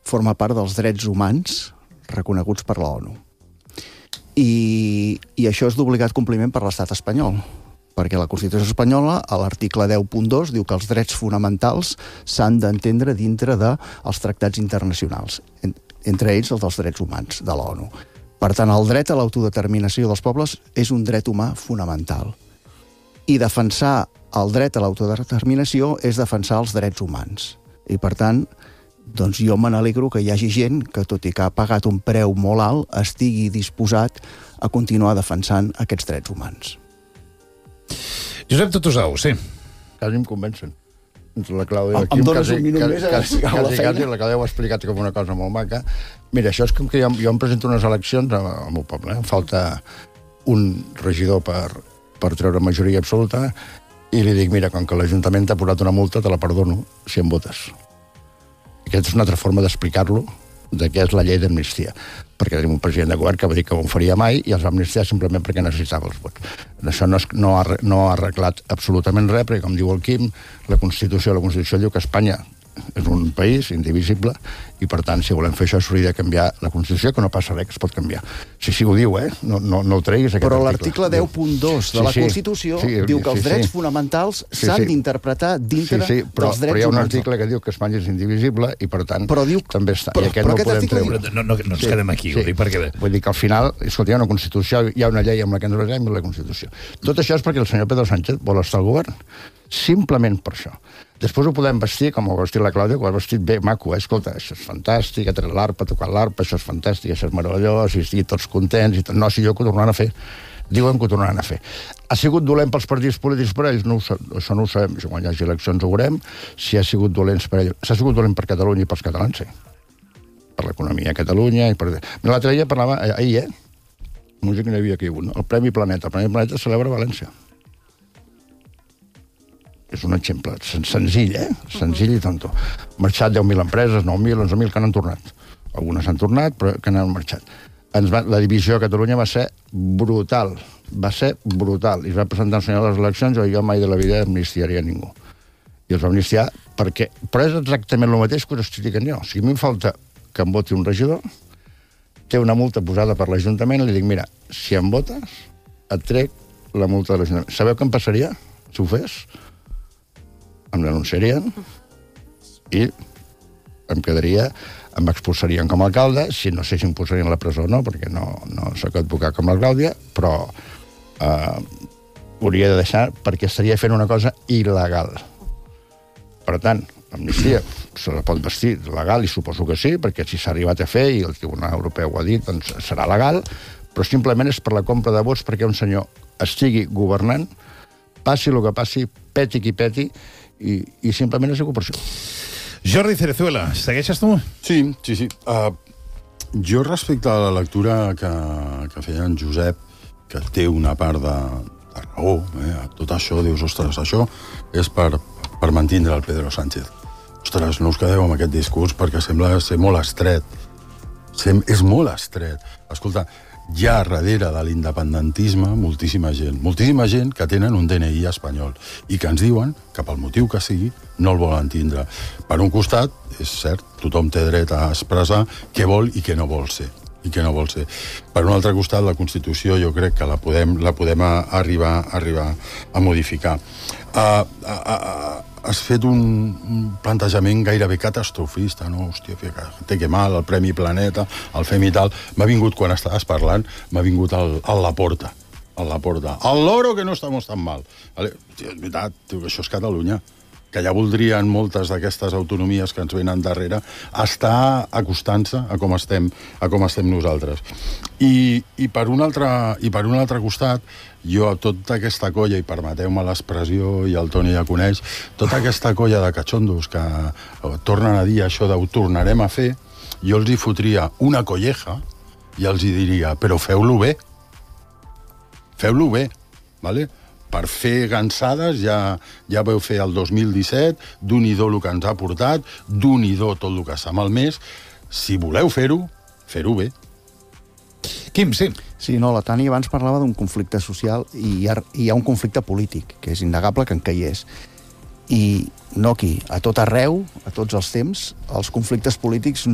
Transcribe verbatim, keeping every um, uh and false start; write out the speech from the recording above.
forma part dels drets humans reconeguts per la ONU. I, i això és d'obligat compliment per l'estat espanyol, perquè la Constitució espanyola, a l'article deu punt dos, diu que els drets fonamentals s'han d'entendre dintre dels tractats internacionals, entre ells els dels drets humans de l'ONU. Per tant, el dret a l'autodeterminació dels pobles és un dret humà fonamental. I defensar el dret a l'autodeterminació és defensar els drets humans. I, per tant, doncs jo me n'alegro que hi hagi gent que, tot i que ha pagat un preu molt alt, estigui disposat a continuar defensant aquests drets humans. Josep Tutusau, sí. Quasi em convencen. La Clàudia Em dones un minut més a quasi, a la quasi, feina? quasi, la Clàudia ho ha explicat com una cosa molt maca. Mira, això és com que jo, jo em presento unes eleccions al meu poble. Eh? Em falta un regidor per, per treure majoria absoluta i li dic, mira, com que l'Ajuntament t'ha posat una multa, te la perdono si em votes. Aquesta és una altra forma d'explicar-lo de què és la llei d'amnistia. Perquè tenim un president de govern que va dir que ho faria mai i els va amnistiar simplement perquè necessitava els vots. Això no, és, no, ha, no ha arreglat absolutament res, perquè, com diu el Quim, la Constitució, la Constitució diu que Espanya és un país indivisible i, per tant, si volem fer això, s'hauria de canviar la Constitució, que no passa res, que es pot canviar. Sí, sí, ho diu, eh? No, no, no ho treguis, aquest Però article. l'article deu punt dos de Sí, la sí, Constitució sí, diu que els sí, drets sí. fonamentals Sí, s'han sí. d'interpretar dintre sí, sí, però, dels drets però hi ha un humans. article que diu que Espanya és indivisible i, per tant, Però diu- també està. però- I aquest però no aquest el podem article treure. diu- No, no, no ens quedem aquí, ho dic perquè... Vull dir que al final, escolta, hi ha una Constitució, hi ha una llei amb la que ens basem i la Constitució. Tot això és perquè el senyor Pedro Sánchez vol estar al govern. Simplement per això. Després ho podem vestir, com ho ha vestit la Clàudia, que ho ha vestit bé, maco, eh? Escolta, això és fantàstic, ha tret l'arpa, ha tocat l'arpa, això és fantàstic, això és meravellós, i, i tots contents, i tot. No, si jo que ho tornaran a fer. Diuen que ho tornaran a fer. Ha sigut dolent pels partits polítics per ells? No ho, sa- això no ho sabem. Quan hi hagi eleccions ho veurem. Si ha sigut dolent per ells... S'ha sigut dolent per Catalunya i pels catalans, sí. Per l'economia a Catalunya i per... L'altre dia parlava, eh, ahir, eh? Música n'hi havia aquí un, el Premi Planeta. El Premi Planeta es celebra a València. És un exemple sen senzill, eh? Senzill i tonto. Han marxat deu mil empreses, nou mil, onze mil, que n'han tornat. Algunes han tornat, però que n'han marxat. Ens va, la divisió a Catalunya va ser brutal. Va ser brutal. I es va presentar el senyor a les eleccions i jo mai de la vida amnistiaria ningú. I els va amnistiar perquè... Però és exactament el mateix que us estic dient jo. O sigui, a mi em falta que em voti un regidor, té una multa posada per l'Ajuntament i li dic, mira, si em votes, et trec la multa de l'Ajuntament. Sabeu què em passaria si ho fes? Em denunciarien i em quedaria, em expulsarien com a alcalde, si no sé si em posarien a la presó o no, perquè no, no soc advocat com la Clàudia, però eh, hauria de deixar perquè estaria fent una cosa il·legal. Per tant, l'amnistia se la pot vestir legal, i suposo que sí, perquè si s'ha arribat a fer i el Tribunal Europeu ho ha dit, doncs serà legal, però simplement és per la compra de vots perquè un senyor estigui governant, passi el que passi, peti qui peti, i, i simplement és per això. Jordi Cerezuela, segueixes tu? Sí, sí, sí. Uh, jo, respecte a la lectura que, que feia en Josep, que té una part de, de raó, eh, a tot això, dius, ostres, això és per, per mantindre el Pedro Sánchez. Ostres, no us quedeu amb aquest discurs perquè sembla ser molt estret. Sem és molt estret. Escolta, hi ha darrere de l'independentisme moltíssima gent, moltíssima gent que tenen un D N I espanyol i que ens diuen que pel motiu que sigui no el volen tindre. Per un costat, és cert, tothom té dret a expressar què vol i què no vol ser. i què no vol ser. Per un altre costat, la Constitució jo crec que la podem, la podem arribar, arribar a modificar. Uh, uh, uh, has fet un, un plantejament gairebé catastrofista, no? Hòstia, té que mal, el Premi Planeta, el fem i tal. M'ha vingut, quan estaves parlant, m'ha vingut el, el Laporta. El Laporta. El loro que no estamos tan mal. Vale? És veritat, tio, que això és Catalunya. Que ja voldrien moltes d'aquestes autonomies que ens venen darrere estar acostant-se a com estem, a com estem nosaltres. I, i, per un altre, I per un altre costat, jo a tota aquesta colla, i permeteu-me l'expressió, i el Toni ja coneix, tota aquesta colla de catxondos que tornen a dir això de ho tornarem a fer, jo els hi fotria una colleja i els hi diria, però feu-lo bé. Feu-lo bé, ¿vale? Per fer gansades ja, ja vau fer el dos mil disset, d'un-i-do el que ens ha portat, d'un-i-do tot el que s'ha malmès. Si voleu fer-ho, fer-ho bé. Quim, sí. Sí, no, la Tània abans parlava d'un conflicte social i hi ha, hi ha un conflicte polític, que és innegable que en què hi és. I no aquí, a tot arreu, a tots els temps, els conflictes polítics